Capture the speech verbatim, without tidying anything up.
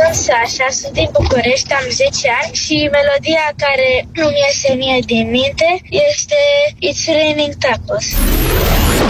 sunt Sasha, sunt din București, am zece ani și melodia care nu mi iese mie din minte este It's Raining Tacos.